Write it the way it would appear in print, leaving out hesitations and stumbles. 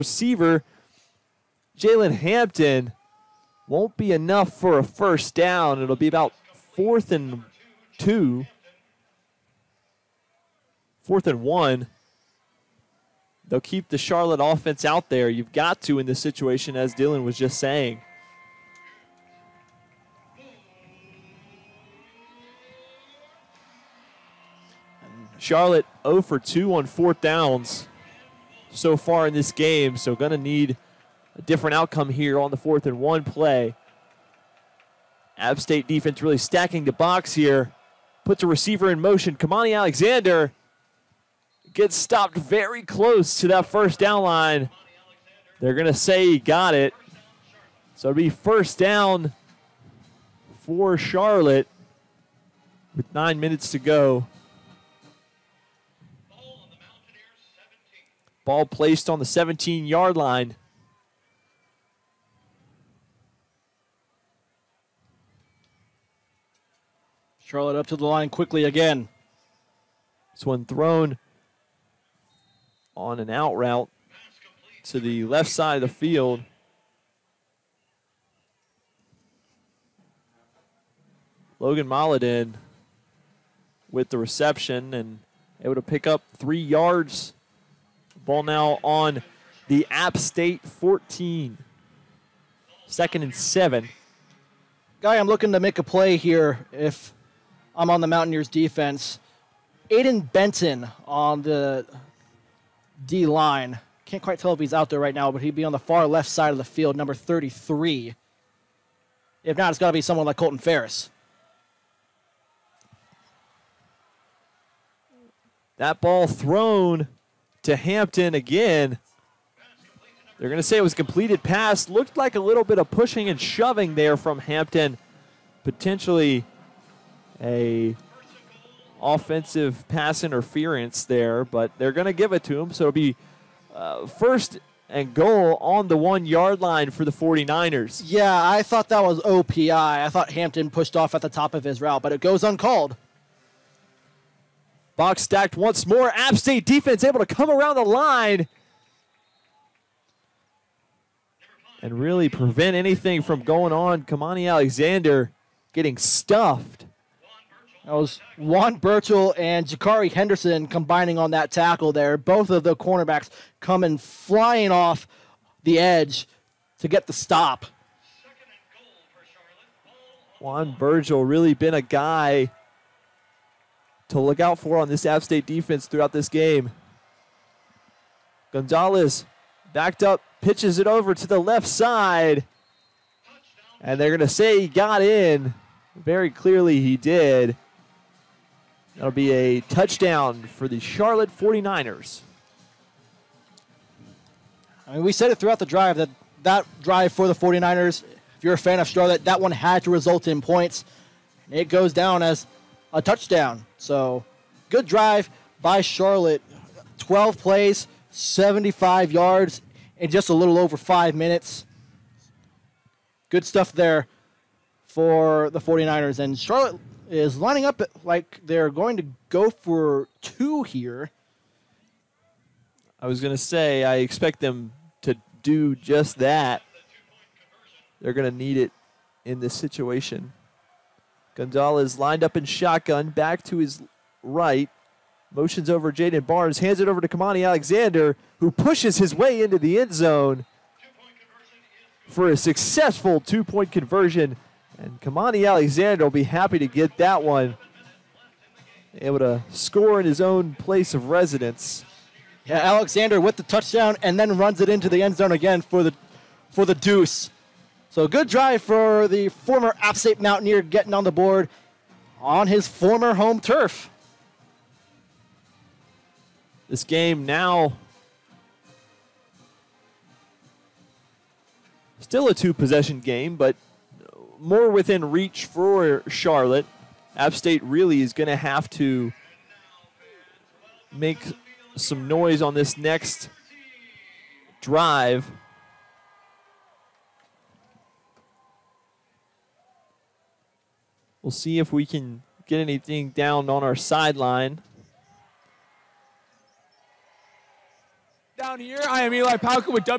receiver, Jalen Hampton, won't be enough for a first down. It'll be about 4th and 2. 4th and 1. They'll keep the Charlotte offense out there. You've got to in this situation, as Dylan was just saying. Charlotte 0 for 2 on 4th downs so far in this game, so going to need a different outcome here on the 4th and 1 play. App State defense really stacking the box here. Puts a receiver in motion. Kamani Alexander gets stopped very close to that first down line. They're going to say he got it. So it'll be first down for Charlotte with 9 minutes to go. Ball placed on the 17-yard line. Charlotte up to the line quickly again. This one thrown on an out route to the left side of the field. Logan Moladin with the reception and able to pick up 3 yards. Ball now on the App State 14. 2nd and 7. Guy, I'm looking to make a play here if I'm on the Mountaineers defense. Aiden Benton on the D-line. Can't quite tell if he's out there right now, but he'd be on the far left side of the field, number 33. If not, it's got to be someone like Colton Ferris. That ball thrown to Hampton again. They're going to say it was a completed pass. Looked like a little bit of pushing and shoving there from Hampton. Potentially a offensive pass interference there, but they're going to give it to him. So it'll be first and goal on the 1-yard line for the 49ers. Yeah, I thought that was OPI. I thought Hampton pushed off at the top of his route, but it goes uncalled. Box stacked once more. App State defense able to come around the line and really prevent anything from going on. Kamani Alexander getting stuffed. That was Juan Burchell and Jakari Henderson combining on that tackle there. Both of the cornerbacks coming flying off the edge to get the stop. Juan Burchell really been a guy to look out for on this App State defense throughout this game. Gonzalez backed up, pitches it over to the left side. And they're going to say he got in. Very clearly he did. That'll be a touchdown for the Charlotte 49ers. I mean, we said it throughout the drive that drive for the 49ers, if you're a fan of Charlotte, that one had to result in points. It goes down as a touchdown. So good drive by Charlotte. 12 plays, 75 yards in just a little over 5 minutes. Good stuff there for the 49ers. And Charlotte is lining up like they're going to go for 2 here. I was going to say, I expect them to do just that. They're going to need it in this situation. Gonzalez lined up in shotgun, back to his right. Motions over Jaden Barnes, hands it over to Kamani Alexander, who pushes his way into the end zone for a successful 2-point conversion. And Kamani Alexander will be happy to get that one. Able to score in his own place of residence. Yeah, Alexander with the touchdown and then runs it into the end zone again for the deuce. So good drive for the former App State Mountaineer getting on the board on his former home turf. This game now still a 2-possession game, but more within reach for Charlotte. App State really is going to have to make some noise on this next drive. We'll see if we can get anything down on our sideline. down here. I am Eli Palka with